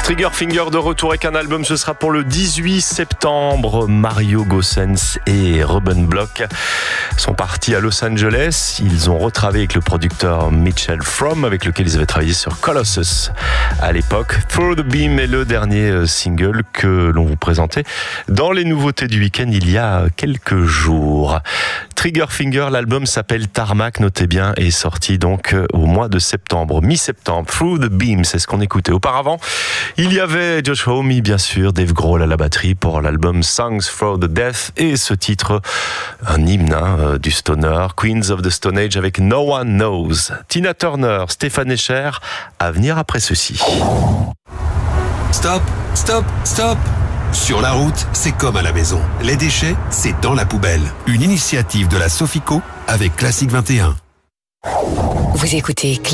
Triggerfinger de retour avec un album, ce sera pour le 18 septembre. Mario Gossens et Ruben Block sont partis à Los Angeles. Ils ont retravaillé avec le producteur Mitchell Fromm, avec lequel ils avaient travaillé sur Colossus à l'époque. Through the Beam est le dernier single que l'on vous présentait dans les nouveautés du week-end il y a quelques jours. Triggerfinger, l'album s'appelle Tarmac, notez bien, et est sorti donc au mois de septembre, mi-septembre. Through the Beam, c'est ce qu'on écoutait. Auparavant, il y avait Josh Homme, bien sûr, Dave Grohl à la batterie pour l'album Songs for the Deaf, et ce titre, un hymne du stoner, Queens of the Stone Age avec No One Knows. Tina Turner, Stéphane Escher, à venir après ceci. Stop, stop, stop! Sur la route, c'est comme à la maison. Les déchets, c'est dans la poubelle. Une initiative de la Sofico avec Classique 21. Vous écoutez